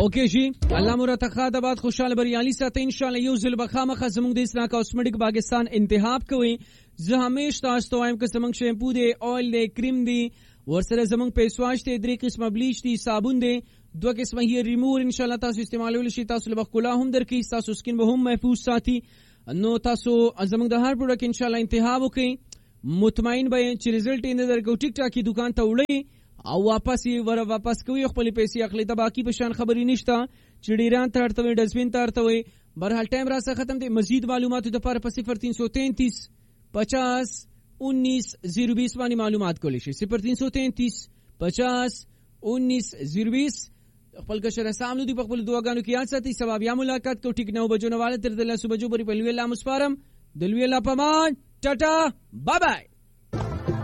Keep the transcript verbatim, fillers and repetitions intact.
اوکے جی الله مو راته ښه د بعد خوشاله بریالي ساتئ انشاءالله. یو ځل به خامخا زموږ د اسنا کاسمیټک پاکستان انتخاب کوئ. زه همیش تاسو ته وایم که زموږ شیمپو دی، آیل دی، کریم دی، ورسره زموږ فیس واش دی، درې قسمه بلیچ دی، صابون دی، دوه قسمه هیر ریموور انشاءالله تاسو استعمالولی شي. تاسو له ښکلا هم درکوي، تاسو سکین به هم محفوظ ساتي. نو تاسو زموږ د هر پروډکټ انشاءالله انتخاب وکئ، مطمئن به چې رزلټ یې نه درکو. ټیک ټاک دکان ته وړئ او واپس یې ور واپس کوي، خپل پیسې اخلي. د باقی په شان خبرې نشته چې ډیران ته ارتوي ډسبین ته ارتوي. برحال ټایم را څخه ختم دی. مزید معلوماتو لپاره په صفر تین سو تینتیس پچاس انیس زیرو بیس باندې معلومات کولی شي. صفر تین سو تینتیس پچاس انیس زیرو بیس. خپل کشر سامنے دی خپل دعاګانو کې یاد ساتي. سبا بیا ملاقات کو ټیک نو بجو نواله تر دله صبح جو بری په لوی الله مسپارم د لوی الله پمان. ټاټا بای بای.